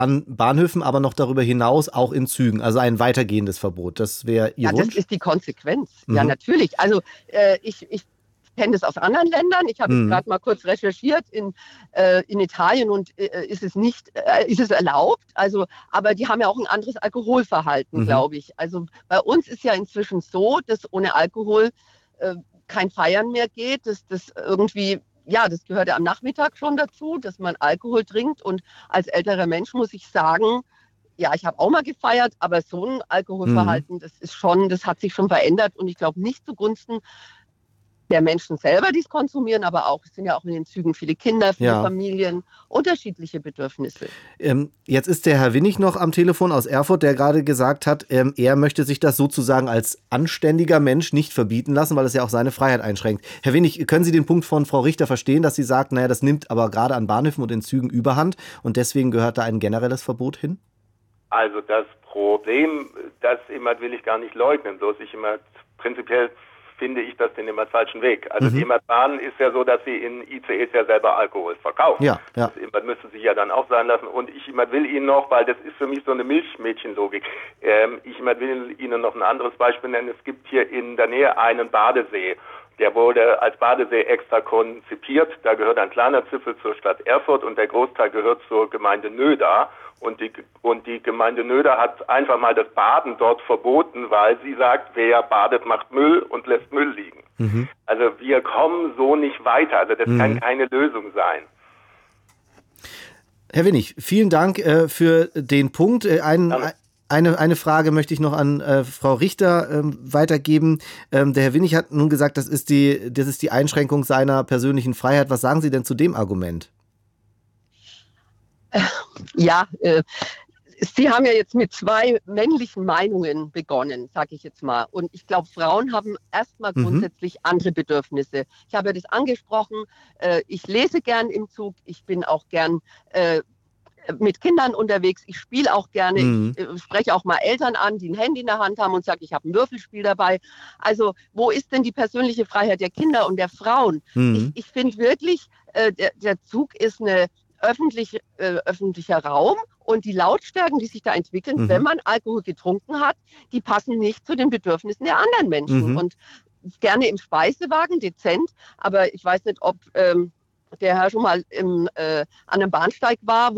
an Bahnhöfen, aber noch darüber hinaus auch in Zügen, also ein weitergehendes Verbot. Das wäre Ihr Ja, das Wunsch? ist die Konsequenz. Ja, Mhm. natürlich. Also ich kenne das aus anderen Ländern. Ich habe jetzt Mhm. gerade mal kurz recherchiert. In Italien und ist es nicht, ist es erlaubt. Also, aber die haben ja auch ein anderes Alkoholverhalten, Mhm. glaube ich. Also bei uns ist ja inzwischen so, dass ohne Alkohol äh, kein Feiern mehr geht. Dass das irgendwie, ja, das gehört ja am Nachmittag schon dazu, dass man Alkohol trinkt. Und als älterer Mensch muss ich sagen, ja, ich habe auch mal gefeiert, aber so ein Mhm. Alkoholverhalten, das ist schon, das hat sich schon verändert und ich glaube nicht zugunsten der Menschen selber, die es konsumieren, aber auch, es sind ja auch in den Zügen viele Kinder, viele Ja. Familien, unterschiedliche Bedürfnisse. Jetzt ist der Herr Winnig noch am Telefon aus Erfurt, der gerade gesagt hat, er möchte sich das sozusagen als anständiger Mensch nicht verbieten lassen, weil es ja auch seine Freiheit einschränkt. Herr Winnig, können Sie den Punkt von Frau Richter verstehen, dass sie sagt, naja, das nimmt aber gerade an Bahnhöfen und in Zügen überhand und deswegen gehört da ein generelles Verbot hin? Also das Problem, das immer will ich gar nicht leugnen, bloß ich immer prinzipiell finde ich das den immer falschen Weg. Also die Mhm. immer Bahn ist ja so, dass sie in ICEs ja selber Alkohol verkaufen. Ja, ja. Das immer müssen sie ja dann auch sein lassen. Und ich immer will Ihnen noch, weil das ist für mich so eine Milchmädchenlogik, ich immer will Ihnen noch ein anderes Beispiel nennen. Es gibt hier in der Nähe einen Badesee. Der wurde als Badesee extra konzipiert. Da gehört ein kleiner Zipfel zur Stadt Erfurt und der Großteil gehört zur Gemeinde Nöda. Und die Gemeinde Nöda hat einfach mal das Baden dort verboten, weil sie sagt, wer badet, macht Müll und lässt Müll liegen. Mhm. Also wir kommen so nicht weiter. Also das kann Mhm. keine Lösung sein. Herr Winnig, vielen Dank für den Punkt. Gerne. Eine Frage möchte ich noch an Frau Richter weitergeben. Der Herr Winnig hat nun gesagt, das ist die Einschränkung seiner persönlichen Freiheit. Was sagen Sie denn zu dem Argument? Ja, Sie haben ja jetzt mit zwei männlichen Meinungen begonnen, sage ich jetzt mal. Und ich glaube, Frauen haben erstmal Mhm. grundsätzlich andere Bedürfnisse. Ich habe ja das angesprochen. Ich lese gern im Zug. Ich bin auch gern mit Kindern unterwegs. Ich spiele auch gerne. Ich Mhm. spreche auch mal Eltern an, die ein Handy in der Hand haben und sage, ich habe ein Würfelspiel dabei. Also wo ist denn die persönliche Freiheit der Kinder und der Frauen? Mhm. Ich finde wirklich, der Zug ist öffentlicher Raum und die Lautstärken, die sich da entwickeln, wenn Mhm. man Alkohol getrunken hat, die passen nicht zu den Bedürfnissen der anderen Menschen. Mhm. Und gerne im Speisewagen, dezent, aber ich weiß nicht, ob der Herr schon mal an einem Bahnsteig war,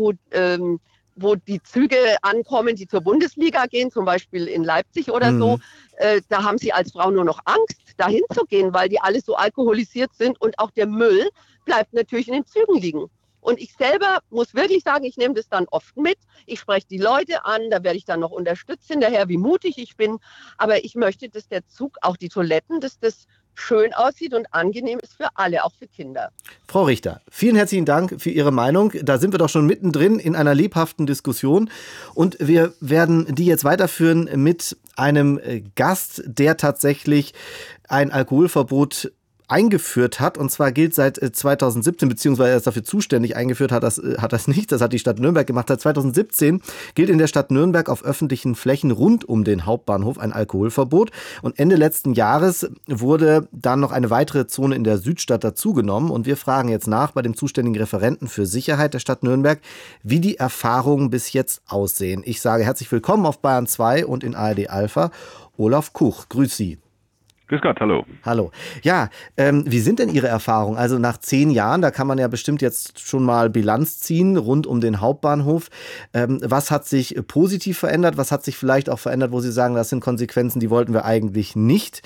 wo die Züge ankommen, die zur Bundesliga gehen, zum Beispiel in Leipzig oder so. Mhm. Da haben sie als Frau nur noch Angst, dahin zu gehen, weil die alle so alkoholisiert sind und auch der Müll bleibt natürlich in den Zügen liegen. Und ich selber muss wirklich sagen, ich nehme das dann oft mit. Ich spreche die Leute an, da werde ich dann noch unterstützt hinterher, wie mutig ich bin. Aber ich möchte, dass der Zug, auch die Toiletten, dass das schön aussieht und angenehm ist für alle, auch für Kinder. Frau Richter, vielen herzlichen Dank für Ihre Meinung. Da sind wir doch schon mittendrin in einer lebhaften Diskussion. Und wir werden die jetzt weiterführen mit einem Gast, der tatsächlich ein Alkoholverbot eingeführt hat. Und zwar gilt seit 2017, beziehungsweise er ist dafür zuständig, eingeführt hat das nicht, das hat die Stadt Nürnberg gemacht. Seit 2017 gilt in der Stadt Nürnberg auf öffentlichen Flächen rund um den Hauptbahnhof ein Alkoholverbot. Und Ende letzten Jahres wurde dann noch eine weitere Zone in der Südstadt dazugenommen. Und wir fragen jetzt nach bei dem zuständigen Referenten für Sicherheit der Stadt Nürnberg, wie die Erfahrungen bis jetzt aussehen. Ich sage herzlich willkommen auf Bayern 2 und in ARD Alpha. Olaf Kuch, grüß Sie. Grüß Gott, hallo. Hallo. Ja, wie sind denn Ihre Erfahrungen? Also nach 10 Jahren, da kann man ja bestimmt jetzt schon mal Bilanz ziehen rund um den Hauptbahnhof. Was hat sich positiv verändert? Was hat sich vielleicht auch verändert, wo Sie sagen, das sind Konsequenzen, die wollten wir eigentlich nicht?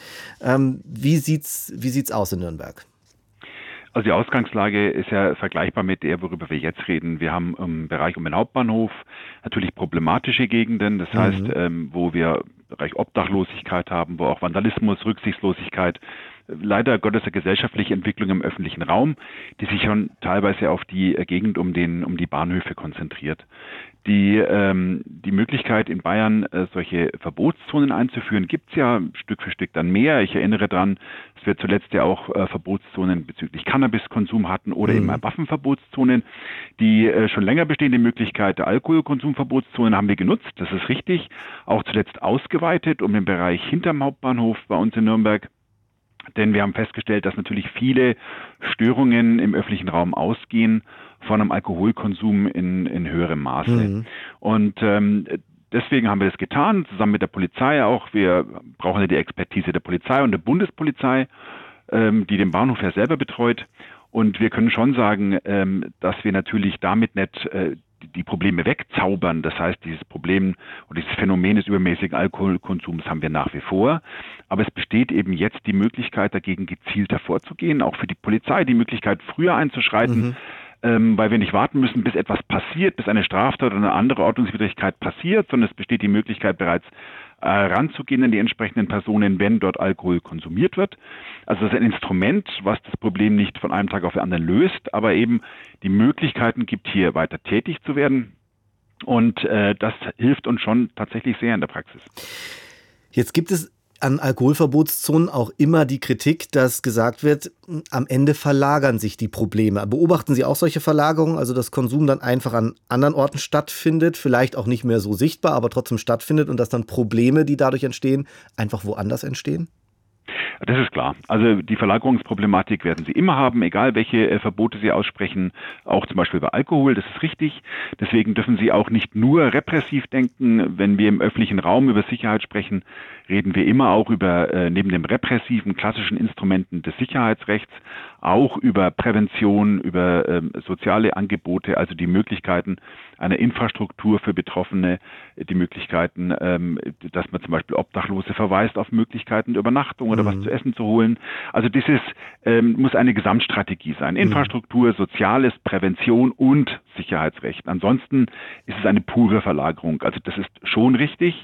Wie sieht's aus in Nürnberg? Also die Ausgangslage ist ja vergleichbar mit der, worüber wir jetzt reden. Wir haben im Bereich um den Hauptbahnhof natürlich problematische Gegenden, das heißt, wo wir Bereich Obdachlosigkeit haben, wo auch Vandalismus, Rücksichtslosigkeit, leider Gottes eine gesellschaftliche Entwicklung im öffentlichen Raum, die sich schon teilweise auf die Gegend um die Bahnhöfe konzentriert. Die Möglichkeit in Bayern, solche Verbotszonen einzuführen, gibt es ja Stück für Stück dann mehr. Ich erinnere daran, dass wir zuletzt ja auch Verbotszonen bezüglich Cannabiskonsum hatten oder eben Waffenverbotszonen. Die schon länger bestehende Möglichkeit der Alkoholkonsumverbotszonen haben wir genutzt, das ist richtig, auch zuletzt ausgeweitet um den Bereich hinterm Hauptbahnhof bei uns in Nürnberg. Denn wir haben festgestellt, dass natürlich viele Störungen im öffentlichen Raum ausgehen von einem Alkoholkonsum in höherem Maße. Mhm. Und deswegen haben wir das getan, zusammen mit der Polizei auch. Wir brauchen ja die Expertise der Polizei und der Bundespolizei, die den Bahnhof ja selber betreut. Und wir können schon sagen, dass wir natürlich damit nicht die Probleme wegzaubern. Das heißt, dieses Problem und dieses Phänomen des übermäßigen Alkoholkonsums haben wir nach wie vor. Aber es besteht eben jetzt die Möglichkeit, dagegen gezielter vorzugehen, auch für die Polizei die Möglichkeit, früher einzuschreiten, weil wir nicht warten müssen, bis etwas passiert, bis eine Straftat oder eine andere Ordnungswidrigkeit passiert, sondern es besteht die Möglichkeit, bereits ranzugehen an die entsprechenden Personen, wenn dort Alkohol konsumiert wird. Also das ist ein Instrument, was das Problem nicht von einem Tag auf den anderen löst, aber eben die Möglichkeiten gibt, hier weiter tätig zu werden. Und das hilft uns schon tatsächlich sehr in der Praxis. Jetzt gibt es an Alkoholverbotszonen auch immer die Kritik, dass gesagt wird, am Ende verlagern sich die Probleme. Beobachten Sie auch solche Verlagerungen, also dass Konsum dann einfach an anderen Orten stattfindet, vielleicht auch nicht mehr so sichtbar, aber trotzdem stattfindet und dass dann Probleme, die dadurch entstehen, einfach woanders entstehen? Das ist klar. Also die Verlagerungsproblematik werden Sie immer haben, egal welche Verbote Sie aussprechen, auch zum Beispiel bei Alkohol, das ist richtig. Deswegen dürfen Sie auch nicht nur repressiv denken. Wenn wir im öffentlichen Raum über Sicherheit sprechen, reden wir immer auch über, neben den repressiven, klassischen Instrumenten des Sicherheitsrechts, auch über Prävention, über soziale Angebote, also die Möglichkeiten einer Infrastruktur für Betroffene, die Möglichkeiten, dass man zum Beispiel Obdachlose verweist auf Möglichkeiten der Übernachtung oder was zu essen zu holen. Also dieses muss eine Gesamtstrategie sein. Infrastruktur, Soziales, Prävention und Sicherheitsrecht. Ansonsten ist es eine pure Verlagerung. Also das ist schon richtig.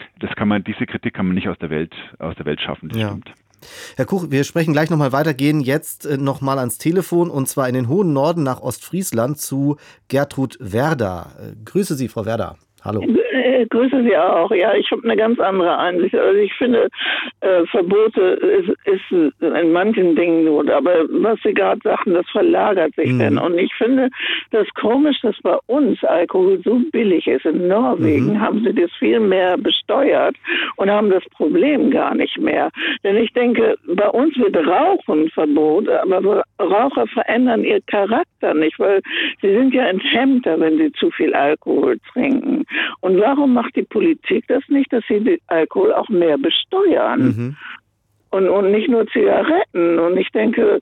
Diese Kritik kann man nicht aus der Welt schaffen, das stimmt. Herr Kuch, wir sprechen gleich nochmal weiter, gehen jetzt nochmal ans Telefon und zwar in den hohen Norden nach Ostfriesland zu Gertrud Werder. Grüße Sie, Frau Werder. Hallo. Grüße Sie auch. Ja, ich habe eine ganz andere Einsicht. Also ich finde, Verbote ist in manchen Dingen gut, aber was Sie gerade sagten, das verlagert sich dann. Und ich finde das komisch, dass bei uns Alkohol so billig ist. In Norwegen haben sie das viel mehr besteuert und haben das Problem gar nicht mehr. Denn ich denke, bei uns wird Rauchen verboten, aber Raucher verändern ihr Charakter nicht, weil sie sind ja enthemmter, wenn sie zu viel Alkohol trinken. Und warum macht die Politik das nicht, dass sie den Alkohol auch mehr besteuern? Und nicht nur Zigaretten. Und ich denke,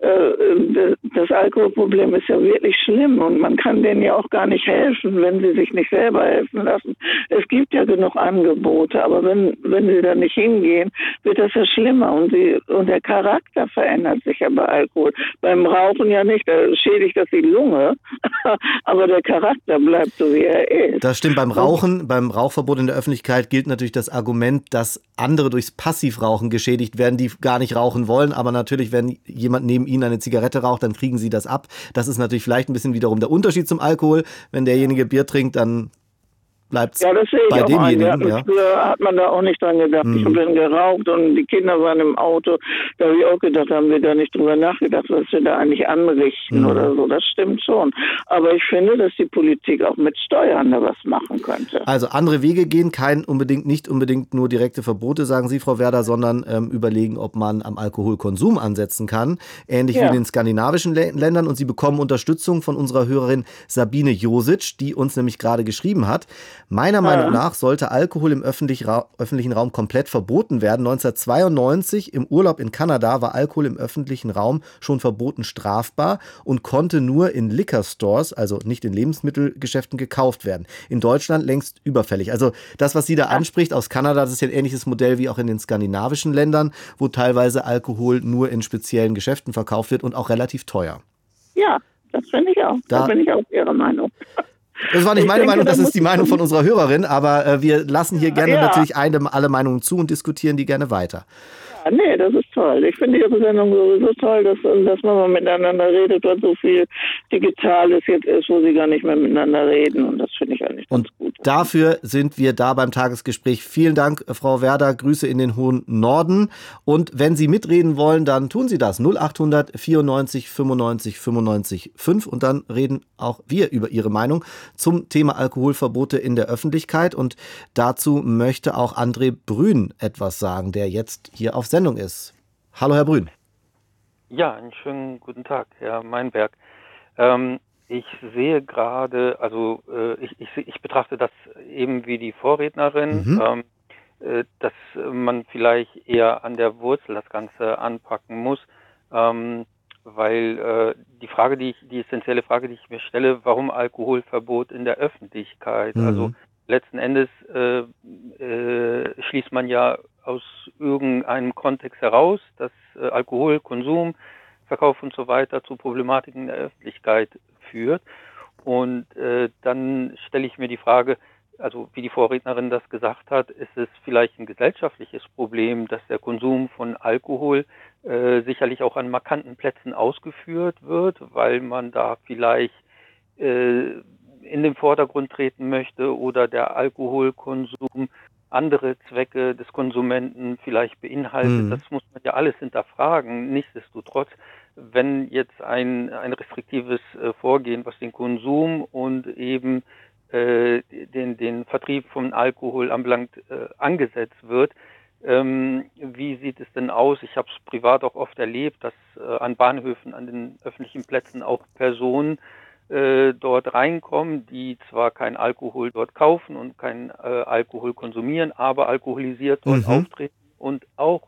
das Alkoholproblem ist ja wirklich schlimm und man kann denen ja auch gar nicht helfen, wenn sie sich nicht selber helfen lassen. Es gibt ja genug Angebote, aber wenn sie da nicht hingehen, wird das ja schlimmer und der Charakter verändert sich ja bei Alkohol. Beim Rauchen ja nicht, da schädigt das die Lunge, aber der Charakter bleibt so, wie er ist. Das stimmt, beim Rauchverbot in der Öffentlichkeit gilt natürlich das Argument, dass andere durchs Passivrauchen geschädigt werden, die gar nicht rauchen wollen, aber natürlich, wenn jemand neben ihnen eine Zigarette raucht, dann kriegen sie das ab. Das ist natürlich vielleicht ein bisschen wiederum der Unterschied zum Alkohol. Wenn derjenige Bier trinkt, dann bleibt es bei demjenigen. Früher hat man da auch nicht dran gedacht. Ich habe dann geraucht und die Kinder waren im Auto. Da habe ich auch gedacht, haben wir da nicht drüber nachgedacht, was wir da eigentlich anrichten oder so. Das stimmt schon. Aber ich finde, dass die Politik auch mit Steuern da was machen könnte. Also andere Wege gehen, nicht unbedingt nur direkte Verbote, sagen Sie, Frau Werder, sondern überlegen, ob man am Alkoholkonsum ansetzen kann. Ähnlich wie in den skandinavischen Ländern. Und Sie bekommen Unterstützung von unserer Hörerin Sabine Josic, die uns nämlich gerade geschrieben hat. Meiner Meinung nach sollte Alkohol im öffentlichen Raum komplett verboten werden. 1992 im Urlaub in Kanada war Alkohol im öffentlichen Raum schon verboten strafbar und konnte nur in Liquor Stores, also nicht in Lebensmittelgeschäften, gekauft werden. In Deutschland längst überfällig. Also das, was sie da anspricht aus Kanada, das ist ja ein ähnliches Modell wie auch in den skandinavischen Ländern, wo teilweise Alkohol nur in speziellen Geschäften verkauft wird und auch relativ teuer. Ja, das finde ich auch. Da bin ich auch Ihrer Meinung. Das war nicht meine Meinung, das ist die Meinung von unserer Hörerin, aber wir lassen hier gerne natürlich alle Meinungen zu und diskutieren die gerne weiter. Ja, nee, das ist toll. Ich finde Ihre Sendung sowieso toll, dass man mal miteinander redet, weil so viel Digitales jetzt ist, wo Sie gar nicht mehr miteinander reden. Und das finde ich eigentlich ganz gut. Dafür sind wir da beim Tagesgespräch. Vielen Dank, Frau Werder. Grüße in den hohen Norden. Und wenn Sie mitreden wollen, dann tun Sie das. 0800 94 95 95 5. Und dann reden auch wir über Ihre Meinung zum Thema Alkoholverbote in der Öffentlichkeit. Und dazu möchte auch André Brün etwas sagen, der jetzt hier auf Sendung ist. Hallo, Herr Brün. Ja, einen schönen guten Tag, Herr Meinberg. Ich sehe gerade, also ich betrachte das eben wie die Vorrednerin, dass man vielleicht eher an der Wurzel das Ganze anpacken muss, weil die essentielle Frage, die ich mir stelle, warum Alkoholverbot in der Öffentlichkeit? Also letzten Endes schließt man ja aus irgendeinem Kontext heraus, dass Alkoholkonsum, Verkauf und so weiter zu Problematiken in der Öffentlichkeit führt. Und dann stelle ich mir die Frage, also wie die Vorrednerin das gesagt hat, ist es vielleicht ein gesellschaftliches Problem, dass der Konsum von Alkohol sicherlich auch an markanten Plätzen ausgeführt wird, weil man da vielleicht in den Vordergrund treten möchte oder der Alkoholkonsum andere Zwecke des Konsumenten vielleicht beinhaltet. Das muss man ja alles hinterfragen. Nichtsdestotrotz, wenn jetzt ein restriktives Vorgehen, was den Konsum und eben den Vertrieb von Alkohol anbelangt, angesetzt wird, wie sieht es denn aus? Ich habe es privat auch oft erlebt, dass an Bahnhöfen, an den öffentlichen Plätzen auch Personen dort reinkommen, die zwar kein Alkohol dort kaufen und kein Alkohol konsumieren, aber alkoholisiert dort auftreten und auch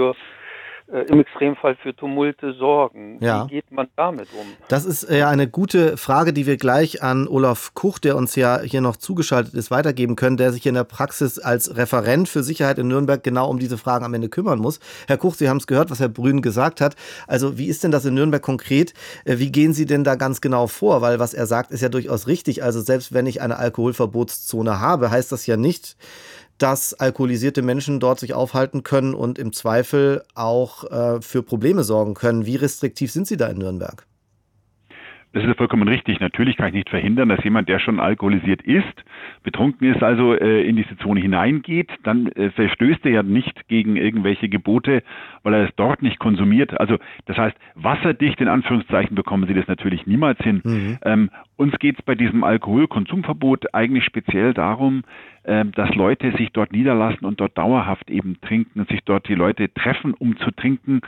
im Extremfall für Tumulte sorgen. Ja. Wie geht man damit um? Das ist ja eine gute Frage, die wir gleich an Olaf Kuch, der uns ja hier noch zugeschaltet ist, weitergeben können, der sich in der Praxis als Referent für Sicherheit in Nürnberg genau um diese Fragen am Ende kümmern muss. Herr Kuch, Sie haben es gehört, was Herr Brün gesagt hat. Also wie ist denn das in Nürnberg konkret? Wie gehen Sie denn da ganz genau vor? Weil was er sagt, ist ja durchaus richtig. Also selbst wenn ich eine Alkoholverbotszone habe, heißt das ja nicht, dass alkoholisierte Menschen dort sich aufhalten können und im Zweifel auch für Probleme sorgen können. Wie restriktiv sind Sie da in Nürnberg? Das ist ja vollkommen richtig. Natürlich kann ich nicht verhindern, dass jemand, der schon alkoholisiert ist, betrunken ist, also in diese Zone hineingeht. Dann verstößt er ja nicht gegen irgendwelche Gebote, weil er es dort nicht konsumiert. Also das heißt, wasserdicht in Anführungszeichen bekommen Sie das natürlich niemals hin. Uns geht es bei diesem Alkoholkonsumverbot eigentlich speziell darum, dass Leute sich dort niederlassen und dort dauerhaft eben trinken und sich dort die Leute treffen, um zu trinken.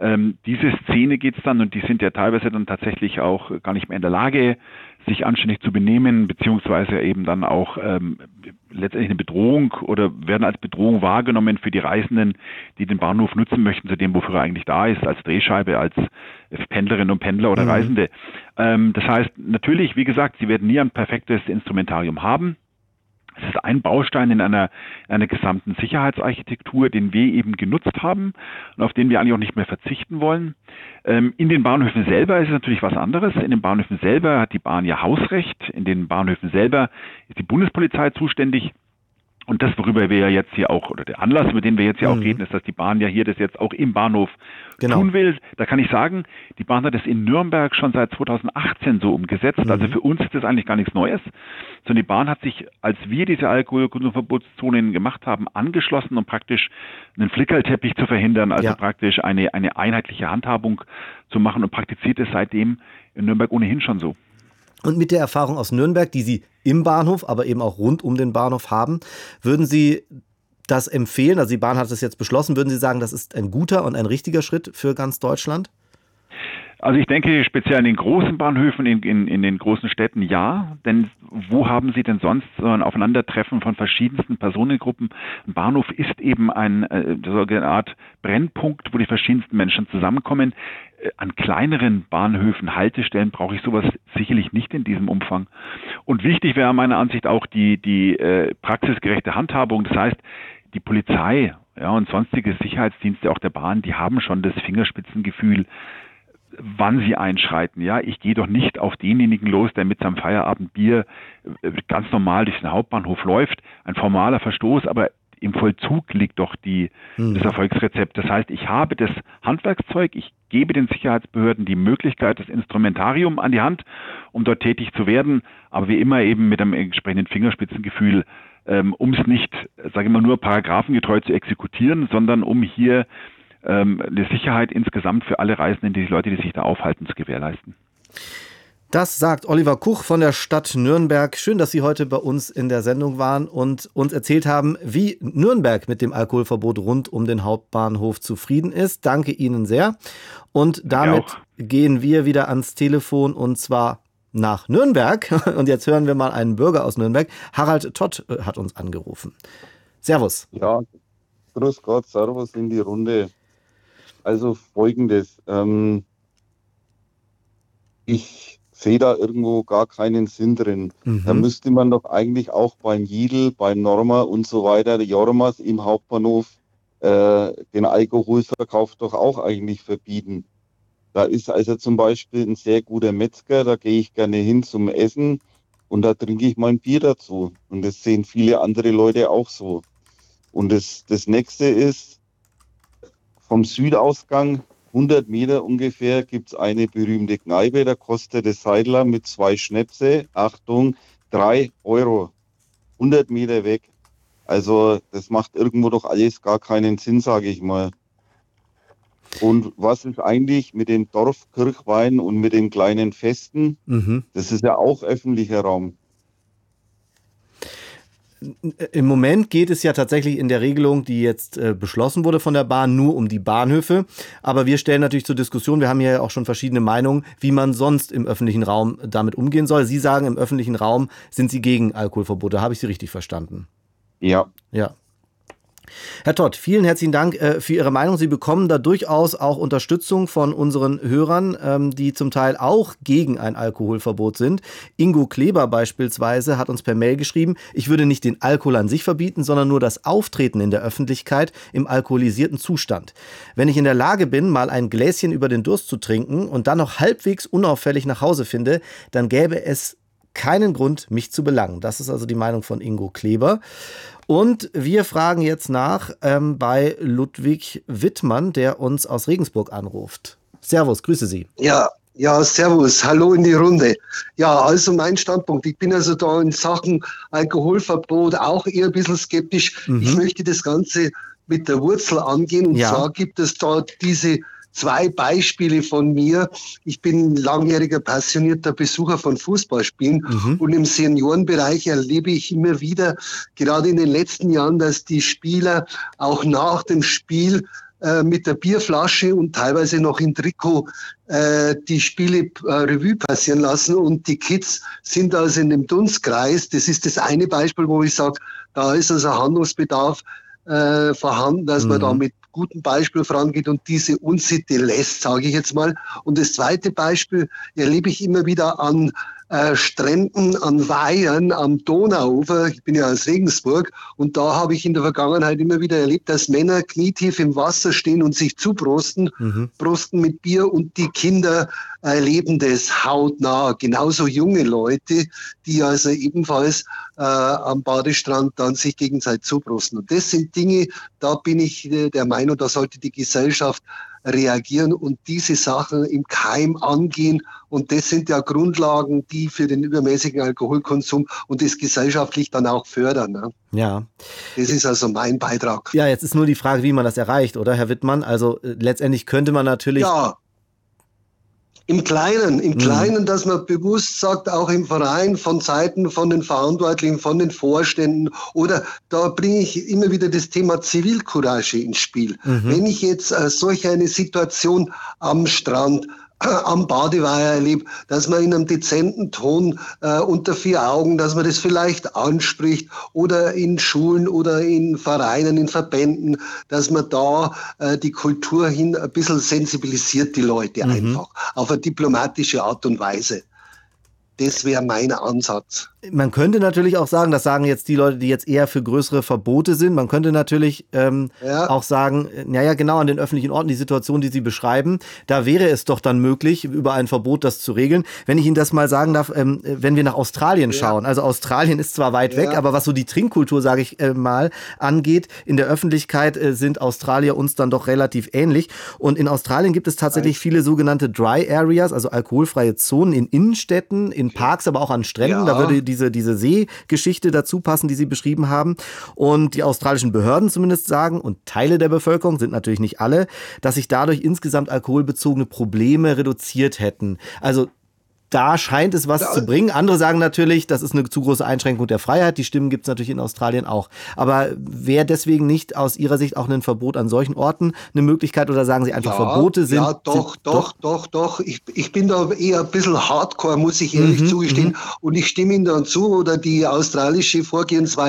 Diese Szene geht es dann, und die sind ja teilweise dann tatsächlich auch gar nicht mehr in der Lage, sich anständig zu benehmen, beziehungsweise eben dann auch letztendlich eine Bedrohung oder werden als Bedrohung wahrgenommen für die Reisenden, die den Bahnhof nutzen möchten, zu dem, wofür er eigentlich da ist, als Drehscheibe, als Pendlerinnen und Pendler oder Reisende. Das heißt, natürlich, wie gesagt, sie werden nie ein perfektes Instrumentarium haben. Es ist ein Baustein in einer gesamten Sicherheitsarchitektur, den wir eben genutzt haben und auf den wir eigentlich auch nicht mehr verzichten wollen. In den Bahnhöfen selber ist es natürlich was anderes. In den Bahnhöfen selber hat die Bahn ja Hausrecht. In den Bahnhöfen selber ist die Bundespolizei zuständig. Und das, worüber wir ja jetzt hier auch, oder der Anlass, über den wir jetzt hier auch reden, ist, dass die Bahn ja hier das jetzt auch im Bahnhof tun will. Da kann ich sagen, die Bahn hat das in Nürnberg schon seit 2018 so umgesetzt. Also für uns ist das eigentlich gar nichts Neues. Sondern die Bahn hat sich, als wir diese Alkoholkonsumverbotszonen gemacht haben, angeschlossen, um praktisch einen Flickerlteppich zu verhindern. Also praktisch eine einheitliche Handhabung zu machen, und praktiziert es seitdem in Nürnberg ohnehin schon so. Und mit der Erfahrung aus Nürnberg, die Sie im Bahnhof, aber eben auch rund um den Bahnhof haben, würden Sie das empfehlen? Also die Bahn hat es jetzt beschlossen. Würden Sie sagen, das ist ein guter und ein richtiger Schritt für ganz Deutschland? Also ich denke speziell in den großen Bahnhöfen, in den großen Städten ja, denn wo haben Sie denn sonst so ein Aufeinandertreffen von verschiedensten Personengruppen? Ein Bahnhof ist eben so eine Art Brennpunkt, wo die verschiedensten Menschen zusammenkommen. An kleineren Bahnhöfen, Haltestellen brauche ich sowas sicherlich nicht in diesem Umfang. Und wichtig wäre meiner Ansicht auch die praxisgerechte Handhabung. Das heißt, die Polizei und sonstige Sicherheitsdienste auch der Bahn, die haben schon das Fingerspitzengefühl, wann sie einschreiten. Ja, ich gehe doch nicht auf denjenigen los, der mit seinem Feierabendbier ganz normal durch den Hauptbahnhof läuft. Ein formaler Verstoß, aber im Vollzug liegt doch das Erfolgsrezept. Das heißt, ich habe das Handwerkszeug, ich gebe den Sicherheitsbehörden die Möglichkeit, das Instrumentarium an die Hand, um dort tätig zu werden, aber wie immer eben mit einem entsprechenden Fingerspitzengefühl, um es nicht, sage ich mal, nur paragraphengetreu zu exekutieren, sondern um hier eine Sicherheit insgesamt für alle Reisenden, die Leute, die sich da aufhalten, zu gewährleisten. Das sagt Oliver Kuch von der Stadt Nürnberg. Schön, dass Sie heute bei uns in der Sendung waren und uns erzählt haben, wie Nürnberg mit dem Alkoholverbot rund um den Hauptbahnhof zufrieden ist. Danke Ihnen sehr. Und damit gehen wir wieder ans Telefon und zwar nach Nürnberg. Und jetzt hören wir mal einen Bürger aus Nürnberg. Harald Todt hat uns angerufen. Servus. Ja, grüß Gott, servus in die Runde. Also Folgendes. Ich sehe da irgendwo gar keinen Sinn drin. Da müsste man doch eigentlich auch beim Lidl, beim Norma und so weiter, der Jormas im Hauptbahnhof, den Alkoholverkauf doch auch eigentlich verbieten. Da ist also zum Beispiel ein sehr guter Metzger, da gehe ich gerne hin zum Essen und da trinke ich mal ein Bier dazu. Und das sehen viele andere Leute auch so. Und das nächste ist, vom Südausgang 100 Meter ungefähr gibt es eine berühmte Kneipe, da kostet das Seidler mit 2 Schnäpse, Achtung, 3 Euro. 100 Meter weg. Also das macht irgendwo doch alles gar keinen Sinn, sage ich mal. Und was ist eigentlich mit den Dorfkirchweinen und mit den kleinen Festen? Das ist ja auch öffentlicher Raum. Im Moment geht es ja tatsächlich in der Regelung, die jetzt beschlossen wurde von der Bahn, nur um die Bahnhöfe. Aber wir stellen natürlich zur Diskussion, wir haben ja auch schon verschiedene Meinungen, wie man sonst im öffentlichen Raum damit umgehen soll. Sie sagen, im öffentlichen Raum sind Sie gegen Alkoholverbote. Habe ich Sie richtig verstanden? Ja. Ja. Herr Todt, vielen herzlichen Dank für Ihre Meinung. Sie bekommen da durchaus auch Unterstützung von unseren Hörern, die zum Teil auch gegen ein Alkoholverbot sind. Ingo Kleber beispielsweise hat uns per Mail geschrieben, ich würde nicht den Alkohol an sich verbieten, sondern nur das Auftreten in der Öffentlichkeit im alkoholisierten Zustand. Wenn ich in der Lage bin, mal ein Gläschen über den Durst zu trinken und dann noch halbwegs unauffällig nach Hause finde, dann gäbe es keinen Grund, mich zu belangen. Das ist also die Meinung von Ingo Kleber. Und wir fragen jetzt nach bei Ludwig Wittmann, der uns aus Regensburg anruft. Servus, grüße Sie. Ja, servus, hallo in die Runde. Ja, also mein Standpunkt, ich bin also da in Sachen Alkoholverbot auch eher ein bisschen skeptisch. Ich möchte das Ganze mit der Wurzel angehen und zwar gibt es da diese 2 Beispiele von mir. Ich bin langjähriger passionierter Besucher von Fußballspielen und im Seniorenbereich erlebe ich immer wieder, gerade in den letzten Jahren, dass die Spieler auch nach dem Spiel mit der Bierflasche und teilweise noch in Trikot die Spiele Revue passieren lassen und die Kids sind also in dem Dunstkreis. Das ist das eine Beispiel, wo ich sage, da ist also Handlungsbedarf vorhanden, dass man da mit gutem Beispiel vorangeht und diese Unsitte lässt, sage ich jetzt mal. Und das zweite Beispiel erlebe ich immer wieder an Stränden, an Weihern, am Donauufer. Ich bin ja aus Regensburg und da habe ich in der Vergangenheit immer wieder erlebt, dass Männer knietief im Wasser stehen und sich zubrusten, brusten mit Bier und die Kinder erleben das hautnah. Genauso junge Leute, die also ebenfalls am Badestrand dann sich gegenseitig zubrusten. Und das sind Dinge, da bin ich der Meinung, da sollte die Gesellschaft reagieren und diese Sachen im Keim angehen. Und das sind ja Grundlagen, die für den übermäßigen Alkoholkonsum und das gesellschaftlich dann auch fördern. Ne? Ja. Das ist also mein Beitrag. Ja, jetzt ist nur die Frage, wie man das erreicht, oder, Herr Wittmann? Also letztendlich könnte man natürlich... Ja. Im Kleinen, dass man bewusst sagt, auch im Verein, von Seiten von den Verantwortlichen, von den Vorständen, oder da bringe ich immer wieder das Thema Zivilcourage ins Spiel. Wenn ich jetzt solch eine Situation am Strand, am Badeweiher erlebe, dass man in einem dezenten Ton unter 4 Augen, dass man das vielleicht anspricht oder in Schulen oder in Vereinen, in Verbänden, dass man da die Kultur hin ein bisschen sensibilisiert, die Leute einfach, auf eine diplomatische Art und Weise. Das wäre mein Ansatz. Man könnte natürlich auch sagen, das sagen jetzt die Leute, die jetzt eher für größere Verbote sind, man könnte natürlich auch sagen, naja, genau an den öffentlichen Orten, die Situation, die Sie beschreiben, da wäre es doch dann möglich, über ein Verbot das zu regeln. Wenn ich Ihnen das mal sagen darf, wenn wir nach Australien schauen, also Australien ist zwar weit weg, aber was so die Trinkkultur, sage ich mal, angeht, in der Öffentlichkeit sind Australier uns dann doch relativ ähnlich. Und in Australien gibt es tatsächlich viele sogenannte Dry Areas, also alkoholfreie Zonen in Innenstädten, in Parks, aber auch an Stränden. Da würde diese Seegeschichte dazu passen, die Sie beschrieben haben. Und die australischen Behörden zumindest sagen, und Teile der Bevölkerung, sind natürlich nicht alle, dass sich dadurch insgesamt alkoholbezogene Probleme reduziert hätten. Also da scheint es was zu bringen. Andere sagen natürlich, das ist eine zu große Einschränkung der Freiheit. Die Stimmen gibt es natürlich in Australien auch. Aber wäre deswegen nicht aus Ihrer Sicht auch ein Verbot an solchen Orten eine Möglichkeit oder sagen Sie einfach, Verbote sind... Ja, doch. Ich bin da eher ein bisschen hardcore, muss ich ehrlich zugestehen. Und ich stimme Ihnen dann zu, oder die australische Vorgehensweise